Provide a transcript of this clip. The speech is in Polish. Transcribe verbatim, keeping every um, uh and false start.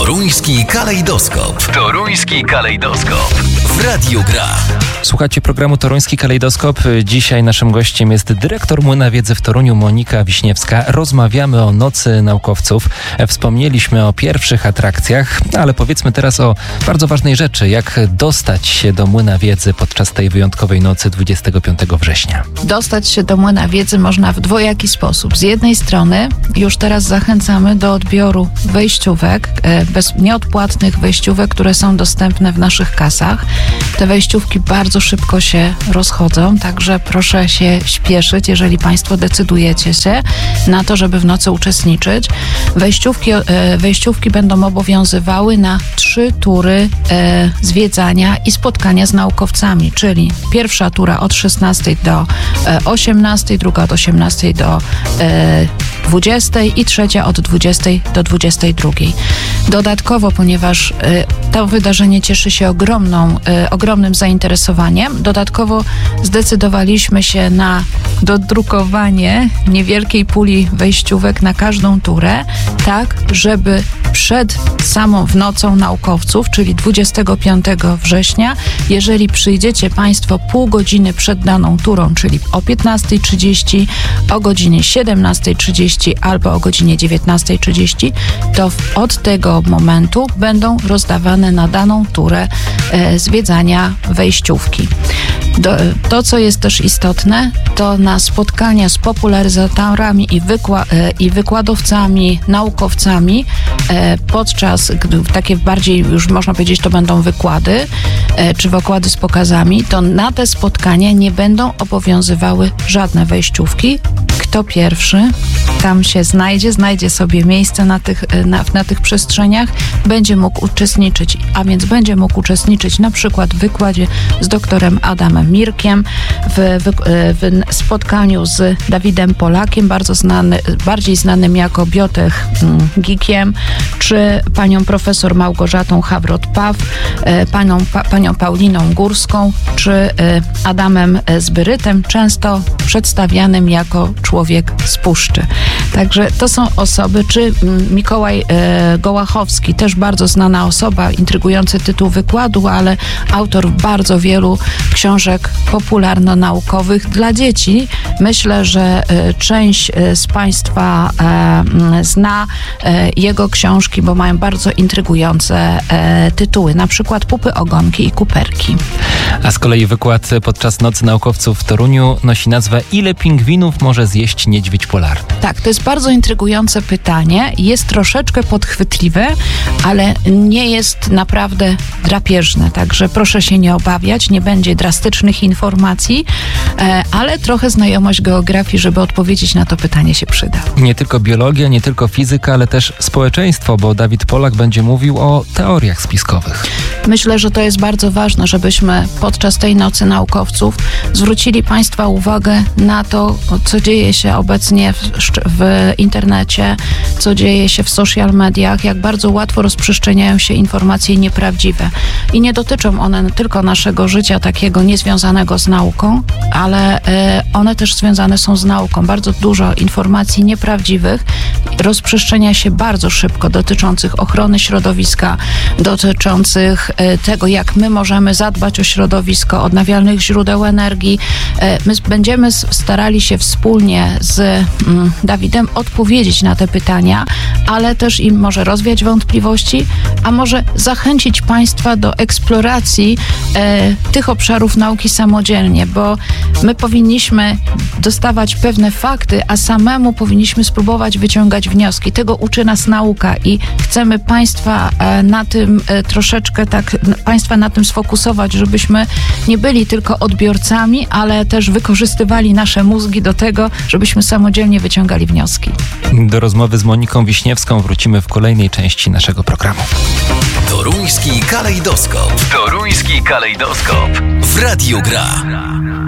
Toruński kalejdoskop. Toruński kalejdoskop. W Radiu Gra. Słuchacie programu Toruński kalejdoskop. Dzisiaj naszym gościem jest dyrektor Młyna Wiedzy w Toruniu Monika Wiśniewska. Rozmawiamy o Nocy Naukowców. Wspomnieliśmy o pierwszych atrakcjach, ale powiedzmy teraz o bardzo ważnej rzeczy. Jak dostać się do Młyna Wiedzy podczas tej wyjątkowej nocy dwudziestego piątego września? Dostać się do Młyna Wiedzy można w dwojaki sposób. Z jednej strony już teraz zachęcamy do odbioru wejściówek, bez nieodpłatnych wejściówek, które są dostępne w naszych kasach. Te wejściówki bardzo szybko się rozchodzą, także proszę się śpieszyć, jeżeli Państwo decydujecie się na to, żeby w nocy uczestniczyć. Wejściówki, wejściówki będą obowiązywały na trzy tury zwiedzania i spotkania z naukowcami, czyli pierwsza tura od szesnastej do osiemnastej, druga od osiemnastej do dwudziestej i trzecia od dwudziestej do dwudziestej drugiej. Dodatkowo, ponieważ to wydarzenie cieszy się ogromną, ogromnym zainteresowaniem, dodatkowo zdecydowaliśmy się na dodrukowanie niewielkiej puli wejściówek na każdą turę, tak żeby przed samą nocą naukowców, czyli dwudziestego piątego września, jeżeli przyjdziecie Państwo pół godziny przed daną turą, czyli o piętnastej trzydzieści, o godzinie siedemnastej trzydzieści albo o godzinie dziewiętnastej trzydzieści, to od tego momentu będą rozdawane na daną turę e, zwiedzania wejściówki. Do, to, co jest też istotne, to na spotkania z popularyzatorami i, wykła, e, i wykładowcami, naukowcami e, podczas, gdy takie bardziej już można powiedzieć, to będą wykłady e, czy wykłady z pokazami, to na te spotkania nie będą obowiązywały żadne wejściówki. Kto pierwszy tam się znajdzie, znajdzie sobie miejsce na tych, na, na tych przestrzeniach, będzie mógł uczestniczyć, a więc będzie mógł uczestniczyć na przykład w wykładzie z doktorem Adamem Mirkiem, w, w, w spotkaniu z Dawidem Polakiem, bardzo znany, bardziej znanym jako biotech geekiem, czy panią profesor Małgorzatą Hawrot-Paw, panią, pa, panią Pauliną Górską, czy Adamem Zbyrytem, często przedstawianym jako człowiek z puszczy. Także to są osoby, czy Mikołaj e, Gołachowski, też bardzo znana osoba, intrygujący tytuł wykładu, ale autor bardzo wielu książek popularno-naukowych dla dzieci. Myślę, że e, część e, z Państwa e, zna e, jego książki, bo mają bardzo intrygujące e, tytuły, na przykład Pupy, Ogonki i Kuperki. A z kolei wykład podczas Nocy Naukowców w Toruniu nosi nazwę Ile pingwinów może zjeść niedźwiedź polarny? Tak, to jest bardzo intrygujące pytanie. Jest troszeczkę podchwytliwe, ale nie jest naprawdę drapieżne. Także proszę się nie obawiać, nie będzie drastycznych informacji, ale trochę znajomość geografii, żeby odpowiedzieć na to pytanie, się przyda. Nie tylko biologia, nie tylko fizyka, ale też społeczeństwo, bo Dawid Polak będzie mówił o teoriach spiskowych. Myślę, że to jest bardzo ważne, żebyśmy podczas tej Nocy Naukowców zwrócili Państwa uwagę na to, co dzieje się obecnie w, w internecie, co dzieje się w social mediach, jak bardzo łatwo rozprzestrzeniają się informacje nieprawdziwe. I nie dotyczą one tylko naszego życia takiego niezwiązanego z nauką, ale e, one też związane są z nauką. Bardzo dużo informacji nieprawdziwych rozprzestrzenia się bardzo szybko, dotyczących ochrony środowiska, dotyczących e, tego, jak my możemy zadbać o środowisko, odnawialnych źródeł energii. E, my będziemy starali się wspólnie z mm, Dawidem odpowiedzieć na te pytania, ale też im może rozwiać wątpliwości, a może zachęcić Państwa do eksploracji e, tych obszarów nauki samodzielnie, bo my powinniśmy dostawać pewne fakty, a samemu powinniśmy spróbować wyciągać wnioski. Tego uczy nas nauka i chcemy Państwa e, na tym e, troszeczkę tak, Państwa na tym sfokusować, żebyśmy nie byli tylko odbiorcami, ale też wykorzystywali nasze mózgi do tego, żebyśmy samodzielnie wyciągali wnioski. Do rozmowy z Moniką Wiśniewską wrócimy w kolejnej części naszego programu. Toruński kalejdoskop. Toruński kalejdoskop. W Radiu Gra.